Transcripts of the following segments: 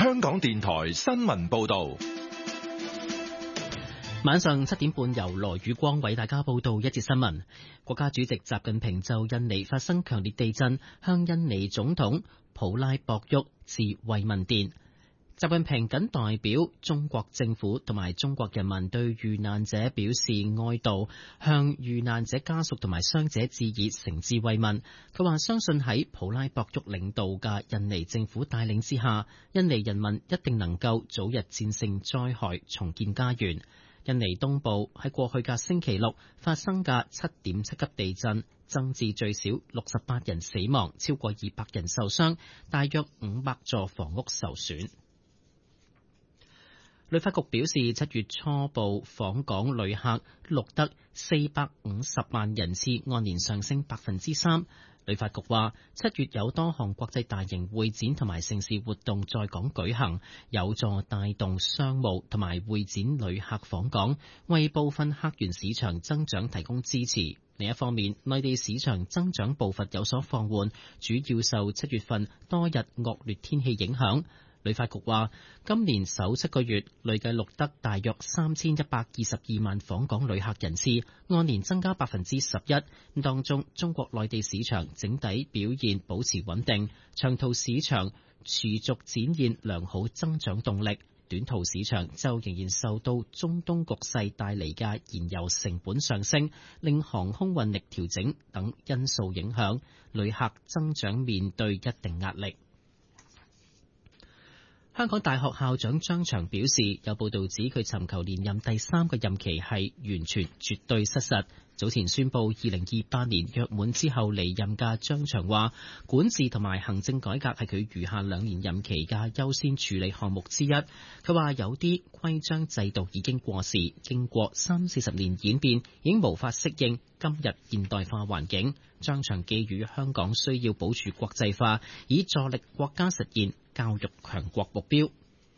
香港電台新聞報道。 晚上7點半，由羅宇光為大家報道一節新聞。國家主席習近平就印尼發生強烈地震，向印尼總統普拉博沃致慰問電。習近平謹代表中國政府同埋中國人民對遇難者表示哀悼，向遇難者家屬同埋傷者致以誠摯慰問。佢話相信喺普拉博沃領導嘅印尼政府帶領之下，印尼人民一定能夠早日戰勝災害，重建家園。印尼東部喺過去嘅星期六發生嘅7.7級地震，增至最少68人死亡，超過200人受傷，大約500座房屋受損。旅發局表示，7月初步訪港旅客錄得450萬人次，按年上升3%。旅發局話，7月有多項國際大型會展同埋盛事活動在港舉行，有助帶動商務同埋會展旅客訪港，為部分客源市場增長提供支持。另一方面，內地市場增長步伐有所放緩，主要受7月份多日惡劣天氣影響。旅發局話，今年首7個月累計錄得大約3122萬訪港旅客人次，按年增加11%。當中，中國內地市場整體表現保持穩定，長途市場持續展現良好增長動力，短途市場就仍然受到中東局勢帶嚟嘅燃油成本上升、令航空運力調整等因素影響，旅客增長面對一定壓力。香港大學校長張翔表示，有報道指佢尋求連任第3個任期係完全絕對失實。早前宣布2028年約滿之後離任嘅張翔話，管治同埋行政改革係佢餘下2年任期嘅優先處理項目之一。佢話有啲規章制度已經過時，經過30-40年演變，已經無法適應今日現代化環境。張翔寄語香港需要保住國際化，以助力國家實現教育強國目標。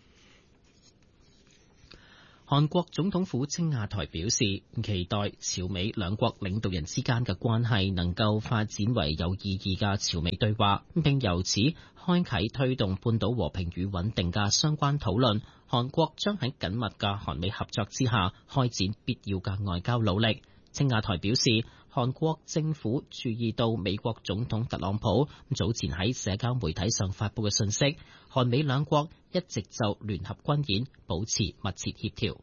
韓國總統府青瓦台表示，期待朝美兩國領導人之間嘅關係能夠發展為有意義嘅朝美對話，並由此開啟推動半島和平與穩定嘅相關討論。韓國將喺緊密嘅韓美合作之下，開展必要嘅外交努力。青瓦台表示，韓國政府注意到美國總統特朗普早前喺社交媒體上發布嘅信息，韓美兩國一直就聯合軍演保持密切協調。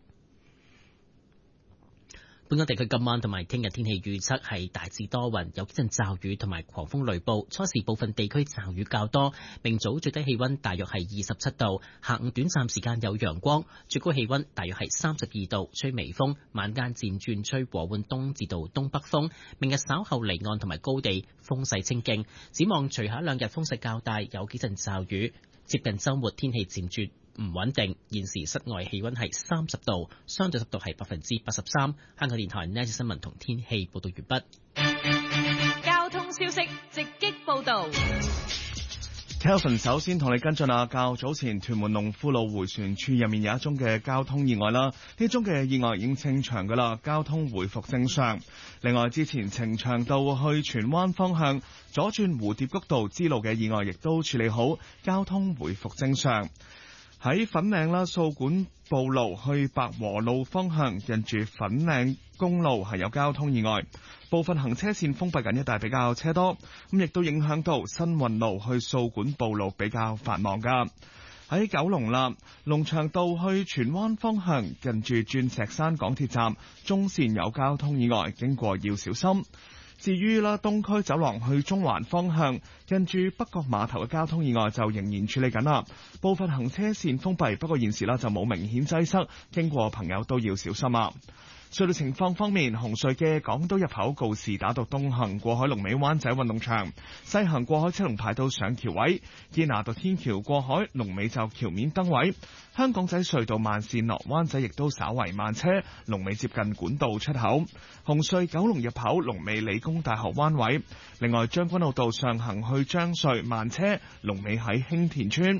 本港地區今晚同埋聽日天氣預測係大致多雲，有幾陣驟雨同埋狂風雷暴，初時部分地區驟雨較多，明早最低氣溫大約係27度，下午短暫時間有陽光，最高氣溫大約係32度，吹微風，晚間漸轉吹和緩東至到東北風。明日稍後離岸同埋高地風勢清勁，展望隨後一兩日風勢較大，有幾陣驟雨，接近週末天氣漸轉唔穩定。現時室外氣溫係30度，相對濕度係83%。香港電台呢一節新聞同天氣報道完畢。 交通消息直擊報道。 Kelvin 首先同你跟進較早前屯門龍富路迴旋處入面有一宗嘅交通意外啦，呢宗嘅意外已經清場噶啦，交通回復正常。另外之前呈祥道去荃灣方向左轉蝴蝶谷道支路嘅意外亦都處理好，交通回復正常。喺粉嶺啦，掃管埔路去白和路方向，近住粉嶺公路係有交通意外，部分行車線封閉緊，一帶比較車多，咁亦都影響到新運路去掃管埔路比較繁忙噶。喺九龍啦，龍翔道去荃灣方向，近住鑽石山港鐵站中線有交通意外，經過要小心。至於啦，東區走廊去中環方向，近住北角碼頭嘅交通意外就仍然處理緊啦，部分行車線封閉，不過現時啦就冇明顯擠塞，經過朋友都要小心啊。隧道情況方面，紅隧嘅港島入口告士打道東行過海龍尾灣仔運動場，西行過海車龍排到上橋位，堅拿道天橋過海龍尾就橋面燈位。香港仔隧道慢線落灣仔亦都稍為慢車，龍尾接近管道出口。紅隧九龍入口龍尾理工大學灣位。另外將軍澳道上行去將隧慢車，龍尾喺興田村。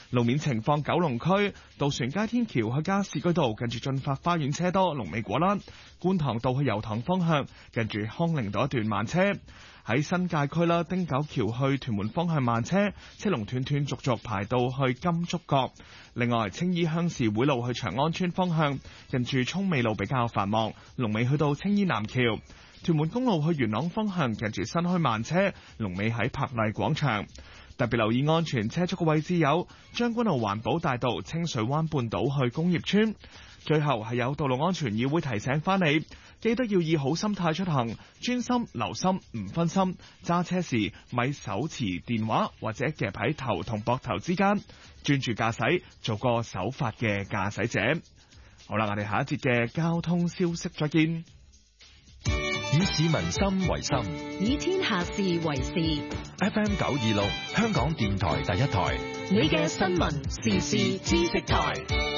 路面情況，九龍區渡船街天橋去加士居道近住進發花園車多，龍尾果欄；觀塘道去油塘方向近住康寧道一段慢車。喺新界區啦，汀九橋去屯門方向慢車，車龍斷斷續續排到去金竹角。另外，青衣鄉事會路去長安村方向近住涌尾路比較繁忙，龍尾去到青衣南橋。屯門公路去元朗方向近住新墟慢車，龍尾喺柏麗廣場。特別留意安全車速嘅位置有將軍澳環保大道清水灣半島去工業村。最後係有道路安全議會提醒翻你，記得要以好心態出行，專心留心唔分心，揸車時咪手持電話或者夾喺頭同膊頭之間，專注駕駛，做個守法嘅駕駛者。好啦，我哋下一節嘅交通消息再見。 以市民心為心， 以天下事為事。 FM 926，香港電台第一台， 你嘅新聞時事知識台。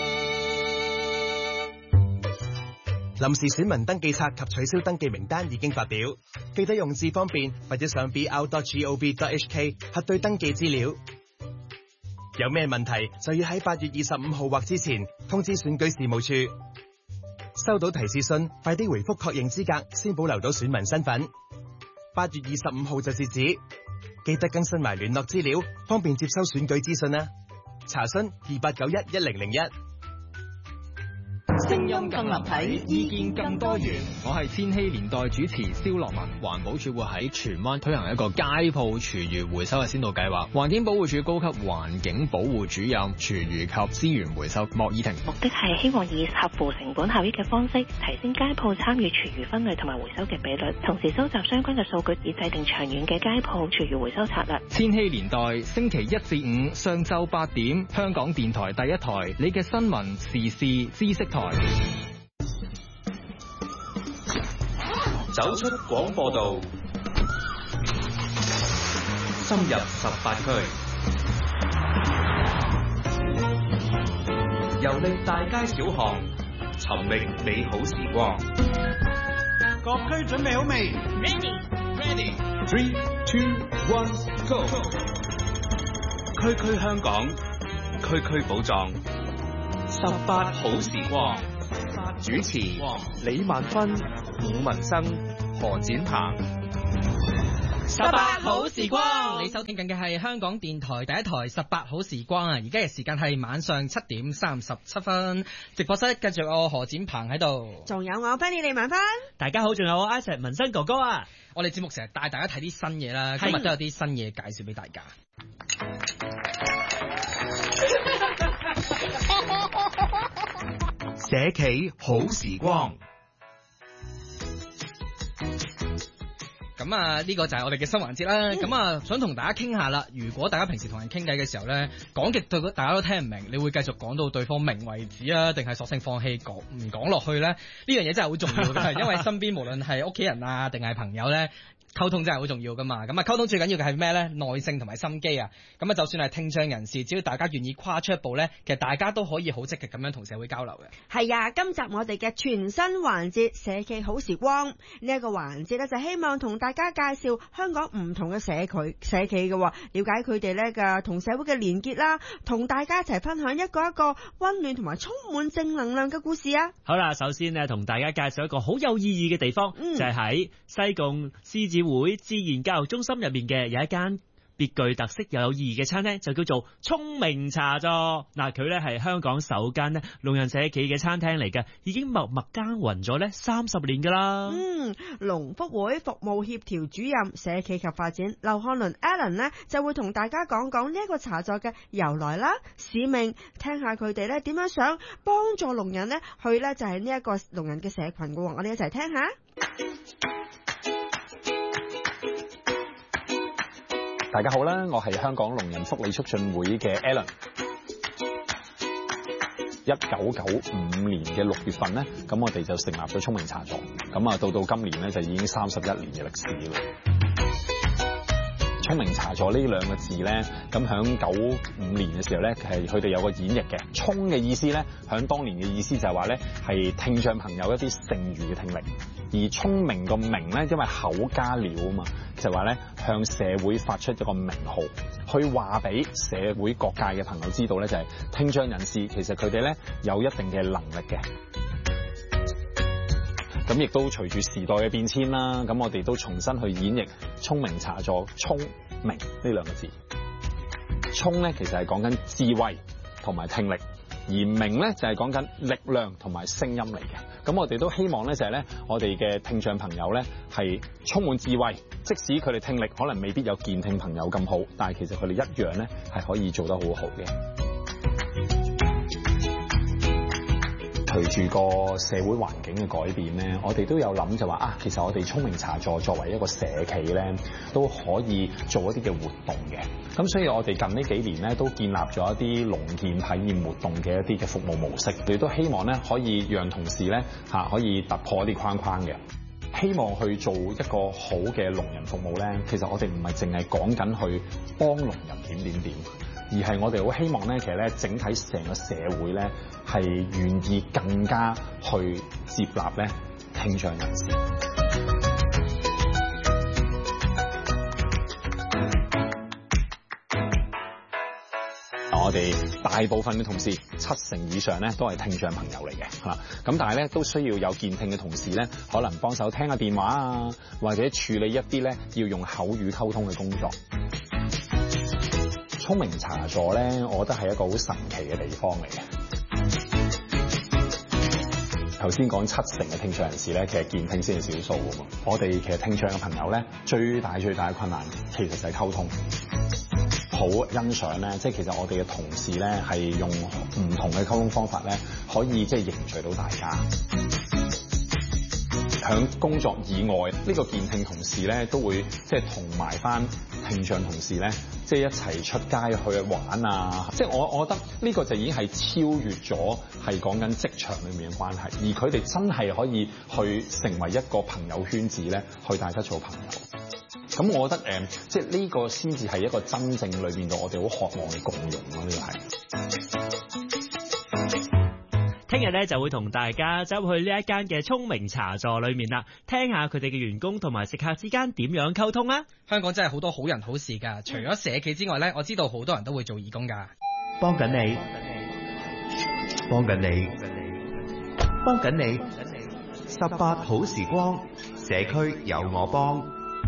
臨時選民登記冊及取消登記名單已經發表，記得用字方便或者上 br.gov.hk 核對登記資料。有咩問題就要喺8月25號或之前通知選舉事務處。收到提示信，快啲回覆確認資格，先保留到選民身份。8月25號就截止，記得更新埋聯絡資料，方便接收選舉資訊啦。查詢28911001。 聲音更立體，意見更多元。 我係千禧年代主持蕭樂文。環保署會喺荃灣推行一個街鋪廚餘回收嘅先導計劃。環境保護署高級環境保護主任廚餘及資源回收莫以婷。 目的係希望以合乎成本效益嘅方式，提升街鋪參與廚餘分類同埋回收嘅比率，同時收集相關嘅數據，以制定長遠嘅街鋪廚餘回收策略。 千禧年代星期1至5上晝8點，香港電台第一台，你嘅新聞時事知識台。 走出廣播道，深入18區，遊歷大街小巷，尋覓美好時光。 各區準備好未 Ready， 3、2、1 Go！ 區區香港，區區寶藏，18好時光。主持李萬芬、伍文生、何展鵬。 18好時光，你收聽緊嘅係香港電台第一台18好時光啊！而家嘅時間係晚上7點37分，直播室繼續我何展鵬喺度， 仲有我 Penny 李萬芬。 大家好，仲有我 Isaac 文生哥哥啊！ 我哋節目成日帶大家睇啲新嘢啦，今日都有啲新嘢介紹俾大家。 社企好時光。 咁啊，呢個就係我哋嘅新環節啦。咁啊，想同大家傾下啦。如果大家平時同人傾偈嘅時候咧，講極對大家都聽唔明，你會繼續講到對方明為止啊，定係索性放棄講唔講落去咧？呢樣嘢真係好重要嘅，因為身邊無論係屋企人啊，定係朋友咧。溝通真係好重要噶嘛，咁啊溝通最緊要嘅係咩呢？耐性同埋心機啊，咁啊就算係聽障人士，只要大家願意跨出一步呢，其實大家都可以好積極咁樣同社會交流嘅。 係啊，今集我哋嘅全新環節社企好時光呢一個環節呢，就希望同大家介紹香港唔同嘅社企嘅，了解佢哋呢嘅同社會嘅連結啦，同大家一齊分享一個溫暖同埋充滿正能量嘅故事啊！ 好啦，首先呢，同大家介紹一個好有意義嘅地方，就係喺西貢獅子會自然教育中心入面嘅有一間別具特色又有意義嘅餐廳，就叫做聰明茶座。嗱，佢咧係香港首間咧聾人社企嘅餐廳嚟嘅，已經默默耕耘咗咧30年噶啦。 龍福會服務協調主任社企及發展劉漢倫 Alan 咧就會同大家講講呢一個茶座嘅由來啦、使命，聽下佢哋咧點樣想幫助聾人咧去咧就係呢一個聾人嘅社群嘅。我哋一齊聽下。 大家好啦，我係香港聾人福利促進會嘅 Alan。1995年嘅6月份咧，咁我哋就成立咗聰明茶座。咁啊，到今年咧就已經31年嘅歷史啦。 聰明茶座呢兩個字咧，咁響95年嘅時候咧，係佢哋有個演繹嘅。聰嘅意思咧，響當年嘅意思就係話咧，係聽障朋友一啲剩餘嘅聽力。而聰明個明咧，因為口加了啊嘛，就話咧向社會發出一個名號，去話俾社會各界嘅朋友知道咧，就係聽障人士其實佢哋咧有一定嘅能力嘅。咁亦都隨住時代嘅變遷啦，咁我哋都重新去演繹聰明茶座聰明呢兩個字。聰咧其實係講緊智慧同埋聽力，而明咧就係講緊力量同埋聲音嚟嘅。咁我哋都希望咧就係咧，我哋嘅聽障朋友咧係充滿智慧，即使佢哋聽力可能未必有健聽朋友咁好，但係其實佢哋一樣咧係可以做得好好嘅。隨住個社會環境嘅改變咧，我哋都有諗就話其實我哋聰明茶座作為一個社企咧，都可以做一啲嘅活動嘅。咁所以我哋近呢幾年咧都建立咗一啲聾健體驗活動嘅一啲嘅服務模式，亦都希望咧可以讓同事咧可以突破一啲框框嘅。希望去做一個好嘅聾人服務咧，其實我哋唔係淨係講緊去幫聾人點，而係我哋好希望咧，其實咧整體成個社會咧係願意更加去接納咧聽障人士。我哋大部分嘅同事70%以上咧都係聽障朋友嚟嘅嚇，咁但係咧都需要有健聽嘅同事咧，可能幫手聽下電話啊，或者處理一啲咧要用口語溝通嘅工作。聰明茶座咧，我覺得係一個好神奇嘅地方嚟嘅。頭先講70%嘅聽障人士咧，其實健聽先係少數㗎嘛。我哋其實聽障嘅朋友咧，最大嘅困難其實就係溝通。好欣賞咧，即係其實我哋嘅同事咧係用唔同嘅溝通方法咧，可以即係凝聚到大家。響工作以外，呢個健聽同事咧都會即係同埋翻聽障同事咧，即係一齊出街去玩啊！即係我覺得呢個就已經係超越咗係講緊職場裏面嘅關係，而佢哋真係可以去成為一個朋友圈子咧，去大家做朋友。咁我覺得即係呢個先至係一個真正裏邊度我哋好渴望嘅共融咯，呢個係。 聽日咧就會同大家走去呢一間嘅聰明茶座裏面啦，聽下佢哋嘅員工同埋食客之間點樣溝通啊！ 香港真係好多好人好事㗎，除咗社企之外咧，我知道好多人都會做義工㗎。 幫緊你，幫緊你，幫緊你，18好時光，社區有我幫。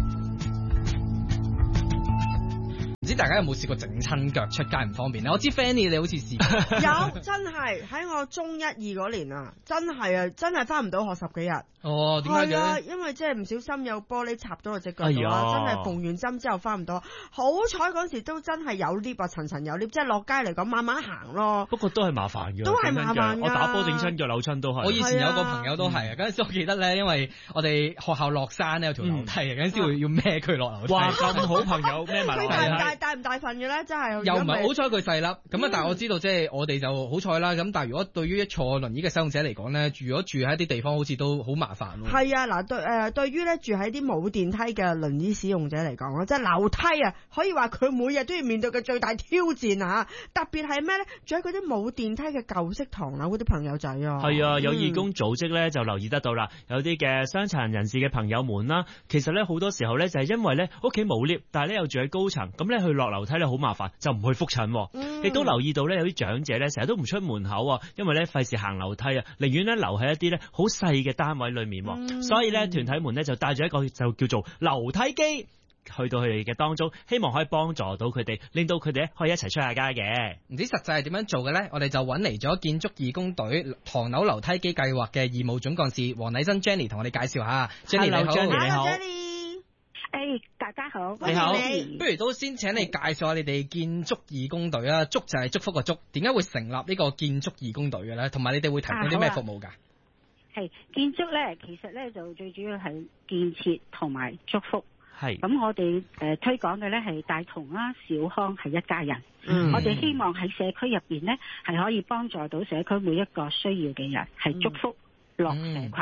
唔知大家有冇試過整親腳出街唔方便咧？我知 Fanny 你好似試過。 有，真係喺我中1、2嗰年啊，真係翻唔到學10幾日。 哦，點解嘅？ 係啊，因為即係唔小心有玻璃插到我隻腳度啦，真係縫完針之後翻唔到。好彩嗰時都真係有 lift 啊，層有 lift， 即係落街嚟講慢慢行咯。 不過都係麻煩嘅， 都係麻煩㗎。 我打波整親腳扭親都係。 我以前有個朋友都係啊，嗰陣時我記得咧，因為我哋學校落山咧有條樓梯嘅，嗰陣時要孭佢落樓梯。 哇，咁好朋友孭埋樓梯。 佢大唔大份嘅咧？真係又唔係好彩佢細粒咁啊！但係我知道即係我哋就好彩啦。咁但係如果對於坐輪椅嘅使用者嚟講咧，如果住喺一啲地方，好似都好麻煩咯。 係啊，嗱對於咧住喺啲冇電梯嘅輪椅使用者嚟講，即係樓梯啊，可以話佢每日都要面對嘅最大挑戰啊！特別係咩咧？住喺嗰啲冇電梯嘅舊式唐樓嗰啲朋友仔啊， 係啊，有義工組織咧就留意得到啦，有啲嘅傷殘人士嘅朋友們啦，其實咧好多時候咧就係因為咧屋企冇 lift，但係咧又住喺高層，咁咧去落樓梯咧好麻煩，就唔去覆診。亦都留意到咧有啲長者咧成日都唔出門口啊，因為咧費事行樓梯啊，寧願咧留喺一啲咧好細嘅單位裏面。所以咧團體們咧就帶咗一個就叫做樓梯機去到佢哋嘅當中，希望可以幫助到佢哋，令到佢哋咧可以一齊出下街嘅。 唔知實際係點樣做嘅咧？我哋就揾嚟咗建築義工隊唐樓樓梯機計劃嘅義務總幹事黃禮珍 Jenny 同我哋介紹下。Jenny 你好。 Jenny 你好。 大家好。 你好。不如都先請你介紹下你哋建築義工隊啊，祝就係祝福個祝，點解會成立呢個建築義工隊嘅咧？同埋你哋會提供啲咩服務㗎？ 係建築咧，其實咧就最主要係建設同埋祝福。 係。 咁我哋推廣嘅咧係大同啦、小康係一家人。我哋希望喺社區入邊咧係可以幫助到社區每一個需要嘅人，係祝福樂社群。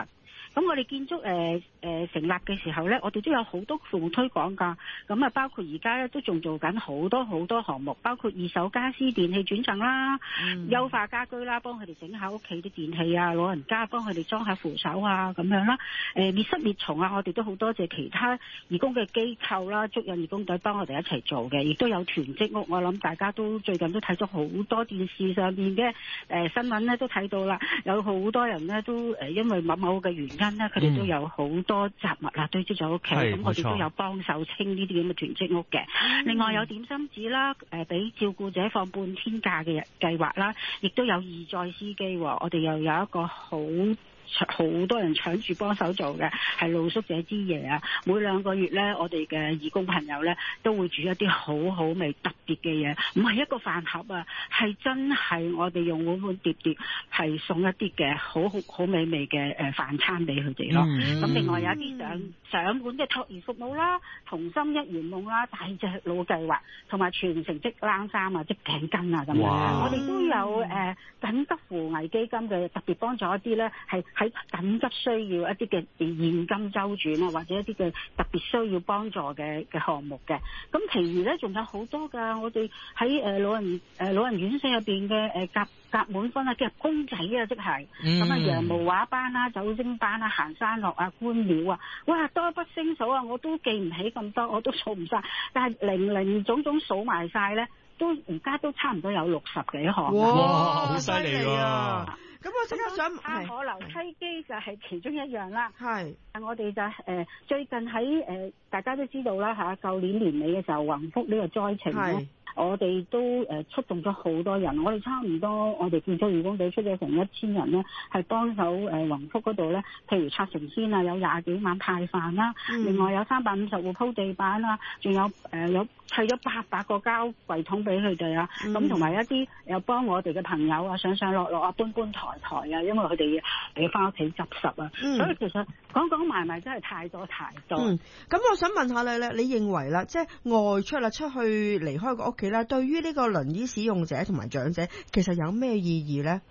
咁我哋建築成立嘅時候咧，我哋都有好多服務推廣㗎。咁啊，包括而家咧都仲做緊好多項目，包括二手家私電器轉贈啦、優化家居啦，幫佢哋整下屋企啲電器啊，老人家幫佢哋裝下扶手啊咁樣啦。滅虱滅蟲啊，我哋都好多謝其他義工嘅機構啦，足印義工隊幫我哋一齊做嘅，亦都有囤積屋。我諗大家都最近都睇咗好多電視上面嘅新聞咧，都睇到啦，有好多人咧都因為某嘅原因咧，佢哋都有好多雜物啊堆積咗屋企，咁我哋都有幫手清呢啲咁嘅囤積屋嘅。另外有點心紙啦，俾照顧者放半天假嘅計劃啦，亦都有義載司機，我哋又有一個好多人搶住幫手做嘅，係露宿者之夜啊！每2個月咧，我哋嘅義工朋友咧都會煮一啲好好味、特別嘅嘢，唔係一個飯盒啊，係真係我哋用碗碟係送一啲嘅好美味嘅飯餐俾佢哋咯。咁另外有一啲上門嘅托兒服務啦、童心一圓夢啦、大隻佬計劃，同埋全城織冷衫啊、織頸巾啊咁樣。我哋都有緊急扶危基金嘅，特別幫助一啲咧係喺緊急需要一啲嘅現金周轉啊，或者一啲嘅特別需要幫助嘅項目嘅。咁其餘咧仲有好多㗎，我哋喺老人院舍入邊嘅夾滿分啊，即係公仔啊，即係咁啊，羊毛畫班啊、酒精班啊、行山樂啊、觀鳥啊，哇，多不勝數啊！我都記唔起咁多，我都數唔晒，但係零總數埋晒咧，而家都差唔多有60幾項。 哇，好犀利啊！ 咁我即刻想下河樓梯機就係其中一樣啦。 係， 我哋就最近喺大家都知道啦嚇，舊年年尾嘅時候宏福呢個災情咧，我哋都出動咗好多人，我哋差唔多我哋建築義工隊出咗成1000人咧，係幫手宏福嗰度咧，譬如拆成先啊，有20幾晚派飯啦，另外有350戶鋪地板啦，仲有砌咗800個膠櫃桶俾佢哋啊，咁同埋一啲又幫我哋嘅朋友啊上上落落啊搬抬啊，因為佢哋要翻屋企執拾啊，所以其實講埋真係太多。 咁我想問下你咧，你認為啦，即係外出啦，出去離開個屋企啦，對於呢個輪椅使用者同埋長者，其實有咩意義咧？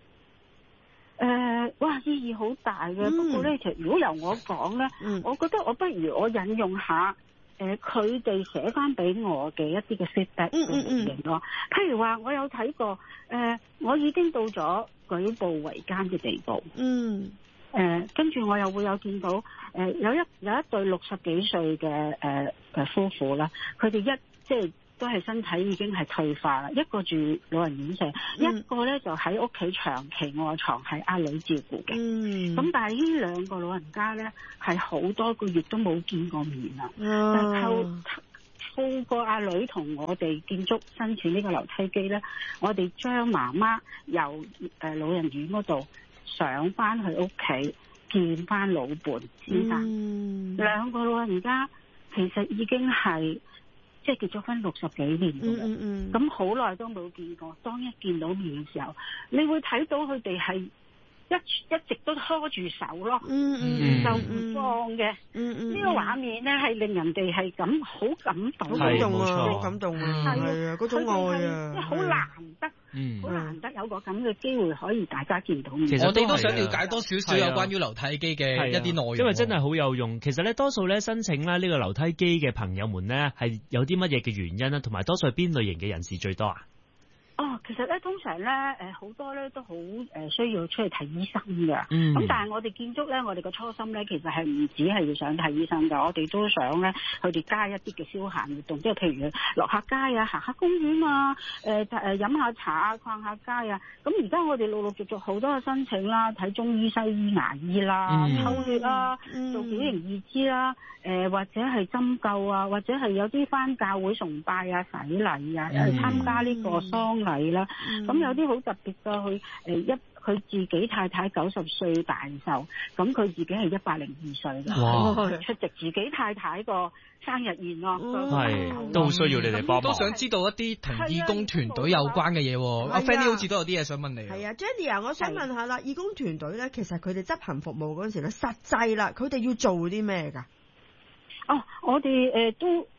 哇，意義好大嘅。不過咧，其實如果由我講咧，我覺得我不如我引用下佢哋寫翻俾我嘅一啲嘅 feedback 嘅咯。譬如話，我有睇過我已經到咗舉步維艱嘅地步。跟住我又會有見到有一對60幾歲嘅夫婦啦，佢哋即係都係身體已經係退化啦，一個住老人院舍，一個咧就喺屋企長期臥床係阿女照顧嘅。咁但係呢2個老人家咧係好多個月都冇見過面啦。透過阿女同我哋建築申請呢個樓梯機咧，我哋將媽媽由老人院嗰度上翻去屋企見翻老伴先生。2個老人家其實已經係即係結咗婚60幾年嘅，咁好耐都冇見過。當一見到面嘅時候，你會睇到佢哋係一直都拖住手咯，就唔放嘅。呢個畫面咧係令人哋係好感動， 好感動啊！係啊，嗰種愛啊， 好難得。好難得有個咁嘅機會可以大家見到面。 其實我哋都想了解多少少有關於樓梯機嘅一啲內容， 因為真係好有用。其實咧，多數咧申請咧呢個樓梯機嘅朋友們咧係有啲乜嘢嘅原因啦，同埋多數係邊類型嘅人士最多啊？ 其實咧，通常咧，好多咧都好需要出去睇醫生嘅。咁但係我哋建築咧，我哋個初心咧，其實係唔止係要想睇醫生㗎，我哋都想咧，佢哋加一啲嘅消閒活動，即係譬如落下街啊，行下公園啊，飲下茶啊，逛下街啊。咁而家我哋陸陸續續好多嘅申請啦，睇中醫、西醫、牙醫啦，抽血啦，做矯形義肢啦，或者係針灸啊，或者係有啲返教會崇拜啊、洗禮啊，參加呢個喪禮啦。咁有啲好特別嘅，佢自己太太90歲大壽，咁佢自己係102歲嘅，出席自己太太個生日宴咯。 都好需要你哋幫忙。 都想知道一啲同義工團隊有關嘅嘢。阿 Fanny 好似都有啲嘢想問你。 係啊 ，Jenny 啊，我想問下啦，義工團隊咧，其實佢哋執行服務嗰陣時咧，實際啦，佢哋要做啲咩㗎？ 我哋都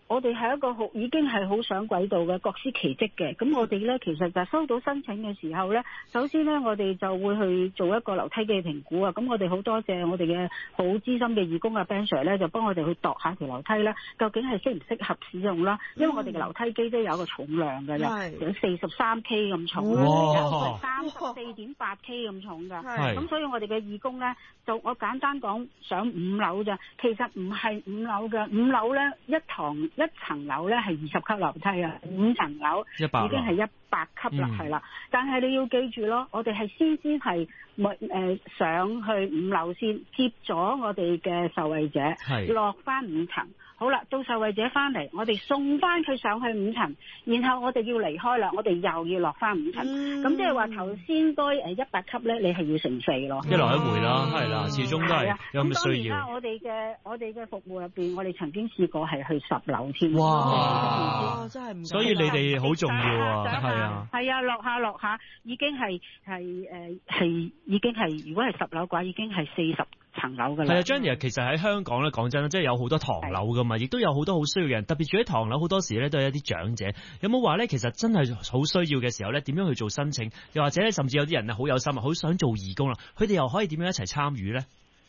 我哋係一個已經係好上軌道嘅各司其職嘅。咁我哋咧其實就收到申請嘅時候咧，首先咧我哋就會去做一個樓梯嘅評估啊。咁我哋好多謝我哋嘅好資深嘅義工啊 Ben Sir 咧，就幫我哋去度下條樓梯咧，究竟係適唔適合使用啦。因為我哋嘅樓梯機都有一個重量嘅，有43 K 咁重啦，有34.8 K 咁重㗎。咁所以我哋嘅義工咧，就我簡單講上5樓咋，其實唔係5樓嘅，5樓咧一層樓咧係20級樓梯啊，5層樓已經係100級啦，係啦。但係你要記住咯，我哋係先係上去5樓先，接咗我哋嘅受惠者落翻5層。好啦，到受惠者翻嚟，我哋送翻佢上去5層，然後我哋要離開啦，我哋又要落翻5層。咁即係話頭先該100級咧，你係要乘4咯。 一來一回啦，係啦，始終都係有咁嘅需要。 咁當然啦，我哋嘅服務入邊，我哋曾經試過係去10樓添。 哇！真係唔， 所以你哋好重要啊，係啊。 係啊，落下已經係已經係，如果係10樓嘅話，已經係40層樓㗎啦。 係啊 Jenny 其實喺香港咧，講真即係有好多唐樓㗎嘛，亦都有好多好需要嘅人，特別住喺唐樓，好多時咧都係一啲長者。有冇話咧，其實真係好需要嘅時候咧，點樣去做申請？又或者咧，甚至有啲人啊，好有心啊，好想做義工啦，佢哋又可以點樣一齊參與咧？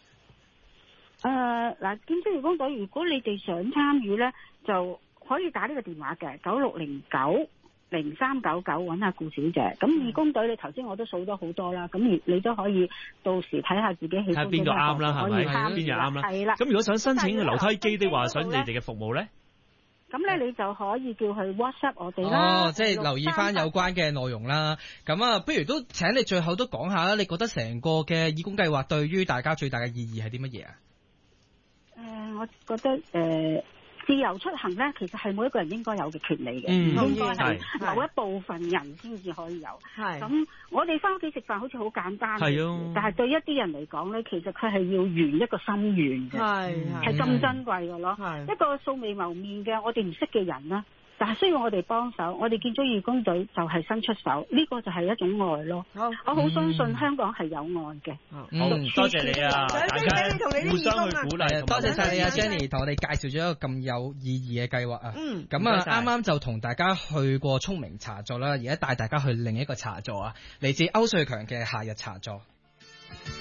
嗱，建築義工隊，如果你哋想參與咧，就可以打呢個電話嘅96090399揾下顧小姐。咁義工隊你頭先我都數咗好多啦，咁你都可以到時睇下自己喜歡睇邊個啱啦，係咪？邊個啱啦？ 係啦。 咁如果想申請樓梯機的話，想你哋嘅服務咧？ 咁咧你就可以叫佢 WhatsApp 我哋啦。 即係留意翻有關嘅內容啦。咁啊，不如都請你最後都講下啦，你覺得成個嘅義工計劃對於大家最大嘅意義係啲乜嘢啊？ 我覺得自由出行咧，其實係每一個人應該有嘅權利嘅，唔應該係某一部分人先至可以有。咁我哋翻屋企食飯好似好簡單，但係對一啲人嚟講咧，其實佢係要圓一個心願嘅，係咁珍貴嘅咯。一個素未謀面嘅我哋唔識嘅人啦，但係需要我哋幫手，我哋建築義工隊就係伸出手，呢個就係一種愛咯。我好相信香港係有愛嘅。 多謝你啊，大家互相去鼓勵。 多謝晒你啊 Jenny 同我哋介紹咗一個咁有意義嘅計劃啊。咁啊，啱啱就同大家去過聰明茶座啦，而家帶大家去另一個茶座啊，嚟自歐瑞強嘅夏日茶座。